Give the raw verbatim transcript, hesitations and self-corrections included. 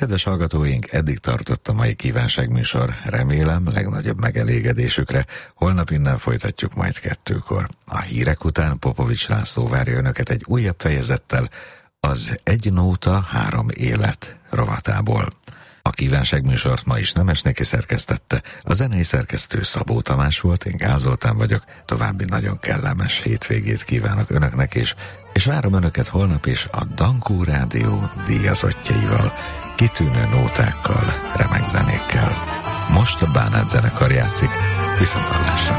Kedves hallgatóink, eddig tartott a mai kívánságműsor. Remélem, legnagyobb megelégedésükre. Holnap innen folytatjuk majd kettőkor. A hírek után Popovics László várja önöket egy újabb fejezettel, az Egy nóta, három élet rovatából. A kívánságműsort ma is Nemesnéki szerkesztette, a zenei szerkesztő Szabó Tamás volt, én Gál Zoltán vagyok, további nagyon kellemes hétvégét kívánok önöknek is, és várom önöket holnap is a Dankó Rádió díjazottjaival, kitűnő nótákkal, remek zenékkel. Most a Bánát zenekar játszik, viszonthallásra!